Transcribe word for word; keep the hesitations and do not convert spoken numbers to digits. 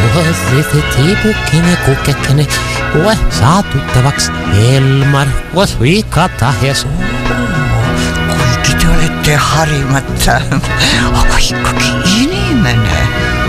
Tiipukkini, kukkekini, koe saa tuttavaks Elmar, koos Vika Hesu. Kuigi te olete harimata, aga ikkagi inimene.